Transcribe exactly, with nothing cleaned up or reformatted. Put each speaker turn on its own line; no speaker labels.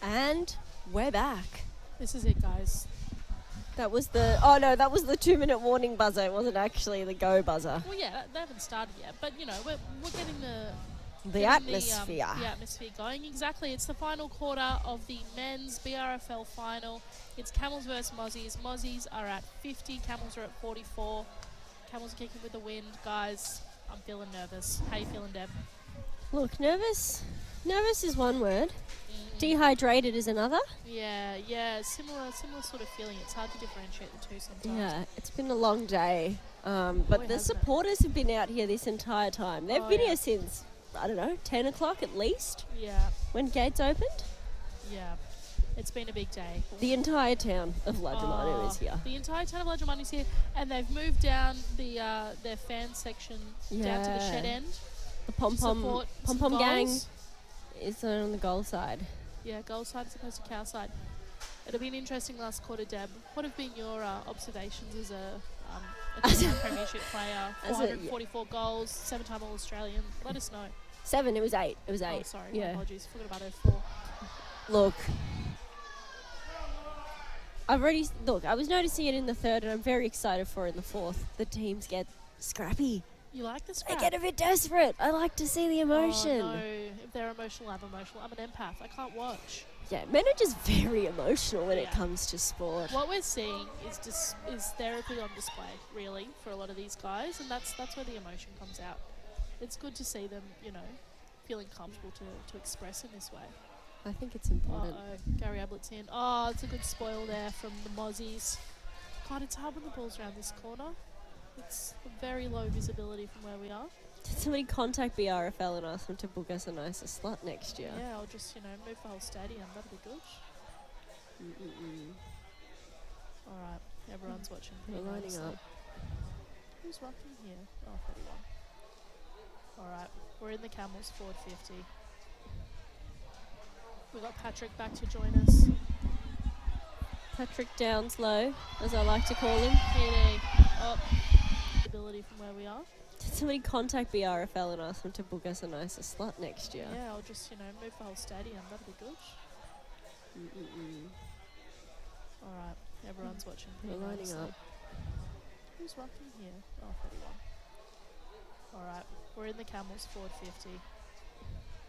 And we're back.
This is it, guys.
That was the, oh no, that was the two minute warning buzzer. It wasn't actually the go buzzer.
Well, yeah, they haven't started yet, but you know, we're, we're getting the
The
getting
atmosphere.
The, um, the atmosphere going. Exactly. It's the final quarter of the men's B R F L final. It's Camels versus Mozzies. Mozzies are at fifty. Camels are at forty-four. Camels are kicking with the wind, guys. I'm feeling nervous. How you feeling, Deb?
Look, nervous. Nervous is one word.
Mm.
Dehydrated is another.
Yeah, yeah, similar, similar sort of feeling. It's hard to differentiate the two sometimes.
Yeah, it's been a long day. Um, but
Boy,
the
hasn't it?
supporters have been out here this entire time. They've
Oh,
been
yeah.
here since, I don't know, ten o'clock at least,
Yeah,
when gates opened.
yeah. It's been a big day.
The entire town of Lajamanu
Oh,
is here.
The entire town of Lajamanu is here, and they've moved down the uh, their fan section down to the
Yeah.
shed end.
The
to
pom pom
support
pom
some
pom gang
goals.
is on the goal side.
Yeah, goal side as opposed to cow side. It'll be an interesting last quarter, Deb. What have been your uh, observations as a, um, a
As a-
two-time premiership player?
as a-
four hundred forty-four goals, seven-time All-Australian. Let us know.
Seven. It was eight. It was eight.
Oh, sorry. My
Yeah.
apologies. Forgot about oh four.
Look, I've already s- look. I was noticing it in the third, and I'm very excited for it in the fourth. The teams get scrappy.
You like this?
They get a bit desperate. I like to see the emotion.
Oh, no. If they're emotional, I'm emotional. I'm an empath. I can't watch.
Yeah, men are just very emotional when it
Yeah.
comes to sport.
What we're seeing is dis- is therapy on display, really, for a lot of these guys, and that's that's where the emotion comes out. It's good to see them, you know, feeling comfortable to, to express in this way.
I think it's important.
Uh-oh, Gary Ablett's in. Oh, it's a good spoil there from the Mozzies. God, it's hard when the ball's around this corner. It's very low visibility from where we are.
Did somebody contact B R F L and ask them to book us a nicer slot next year?
Yeah, I'll just, you know, move the whole stadium. That'd be good.
Mm-mm-mm.
All right, everyone's watching.
We're
pretty
lining
nicely.
up.
Who's rocking here? Oh, thirty-one. All right, we're in the Camels forward fifty. We've got Patrick back to join us.
Patrick Downslow, as I like to call him.
P D. Oh, ability from where we are.
Did somebody contact B R F L and ask them to book us a nicer slot next year?
Yeah, I'll just, you know, move the whole stadium. That'd be good.
Mm-mm-mm.
All right, everyone's watching.
We're
pretty
lining
nicely.
up.
Who's rocking here? Oh, thirty-one. All right, we're in the Camels forward fifty.